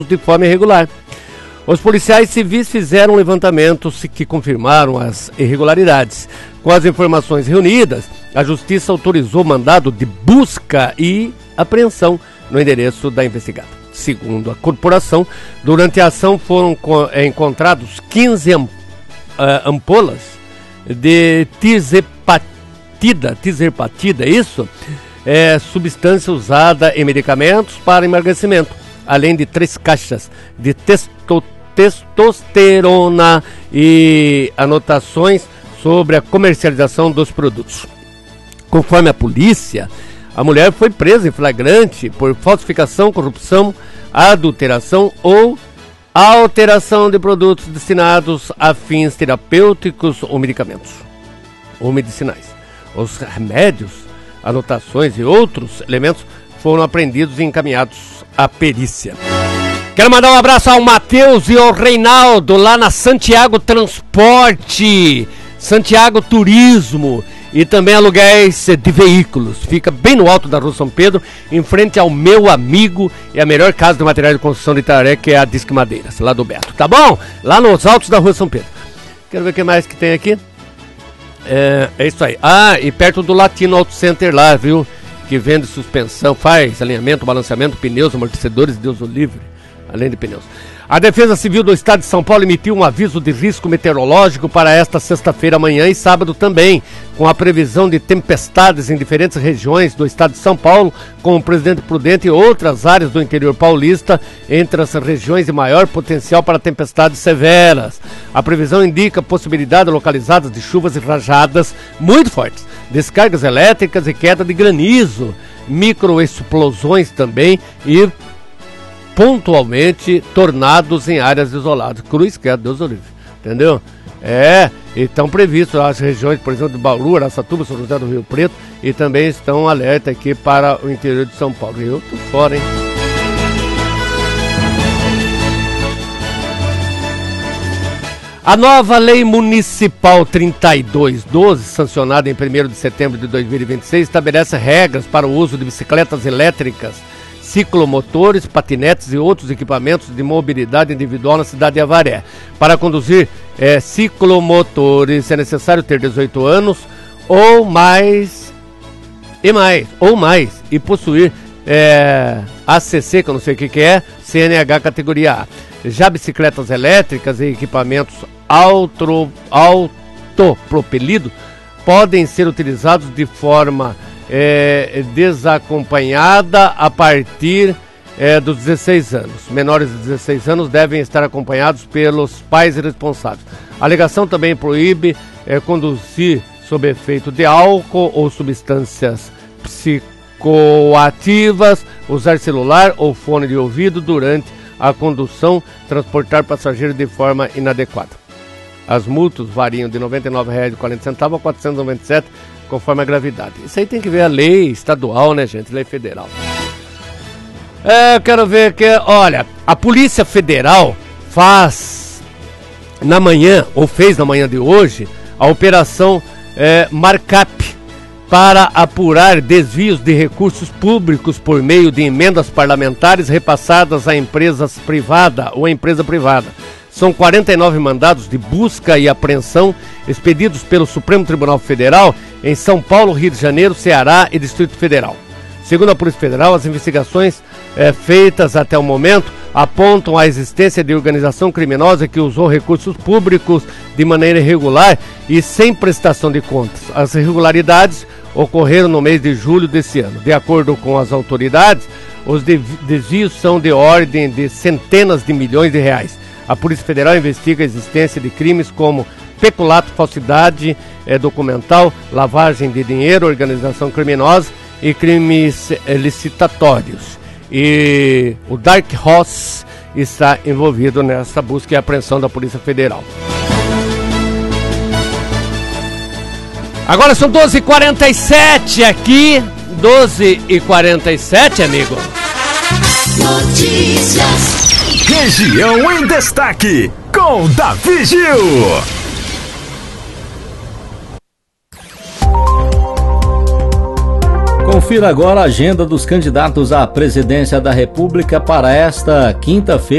de forma irregular. Os policiais civis fizeram levantamentos que confirmaram as irregularidades. Com as informações reunidas, a Justiça autorizou mandado de busca e apreensão no endereço da investigada. Segundo a corporação, durante a ação foram encontrados 15 ampolas de tizerpatida, isso? Substância usada em medicamentos para emagrecimento, além de 3 caixas de testosterona e anotações sobre a comercialização dos produtos. Conforme a polícia, a mulher foi presa em flagrante por falsificação, corrupção, adulteração ou alteração de produtos destinados a fins terapêuticos ou medicamentos ou medicinais. Os remédios, anotações e outros elementos foram apreendidos e encaminhados à perícia. Quero mandar um abraço ao Matheus e ao Reinaldo lá na Santiago Transporte, Santiago Turismo e também aluguéis de veículos. Fica bem no alto da Rua São Pedro, em frente ao Meu Amigo e a melhor casa de material de construção de Itaré, que é a Disque Madeiras, lá do Beto. Tá bom? Lá nos altos da Rua São Pedro. Quero ver o que mais que tem aqui. É isso aí. E perto do Latino Auto Center lá, viu? Que vende suspensão, faz alinhamento, balanceamento, pneus, amortecedores, Deus o livre, além de pneus. A Defesa Civil do Estado de São Paulo emitiu um aviso de risco meteorológico para esta sexta-feira, amanhã e sábado também, com a previsão de tempestades em diferentes regiões do Estado de São Paulo, como Presidente Prudente e outras áreas do interior paulista, entre as regiões de maior potencial para tempestades severas. A previsão indica possibilidade localizada de chuvas e rajadas muito fortes, descargas elétricas e queda de granizo, microexplosões também e pontualmente tornados em áreas isoladas. Cruz que é, Deus o livre, entendeu? E estão previstos as regiões, por exemplo, de Bauru, Araçatuba, São José do Rio Preto, e também estão alerta aqui para o interior de São Paulo. Eu tô fora, hein? A nova Lei Municipal 3212, sancionada em 1º de setembro de 2026, estabelece regras para o uso de bicicletas elétricas, ciclomotores, patinetes e outros equipamentos de mobilidade individual na cidade de Avaré. Para conduzir ciclomotores é necessário ter 18 anos ou mais e possuir ACC, que eu não sei o que é, CNH categoria A. Já bicicletas elétricas e equipamentos autopropelidos podem ser utilizados de forma desacompanhada a partir dos 16 anos. Menores de 16 anos devem estar acompanhados pelos pais responsáveis. A alegação também proíbe conduzir sob efeito de álcool ou substâncias psicoativas, usar celular ou fone de ouvido durante a condução, transportar passageiro de forma inadequada. As multas variam de R$ 99,40 a R$ 497, conforme a gravidade. Isso aí tem que ver a lei estadual, né, gente? Lei federal. Eu quero ver que, olha, a Polícia Federal fez na manhã de hoje, a operação Markup para apurar desvios de recursos públicos por meio de emendas parlamentares repassadas a empresas privadas ou a empresa privada. São 49 mandados de busca e apreensão expedidos pelo Supremo Tribunal Federal em São Paulo, Rio de Janeiro, Ceará e Distrito Federal. Segundo a Polícia Federal, as investigações feitas até o momento apontam a existência de organização criminosa que usou recursos públicos de maneira irregular e sem prestação de contas. As irregularidades ocorreram no mês de julho desse ano. De acordo com as autoridades, os desvios são de ordem de centenas de milhões de reais. A Polícia Federal investiga a existência de crimes como peculato, falsidade documental, lavagem de dinheiro, organização criminosa e crimes licitatórios. E o Dark Horse está envolvido nessa busca e apreensão da Polícia Federal. Agora são 12h47 aqui, 12h47, amigo. Notícias. Região em Destaque, com Davi Gil. Confira agora a agenda dos candidatos à presidência da República para esta quinta-feira.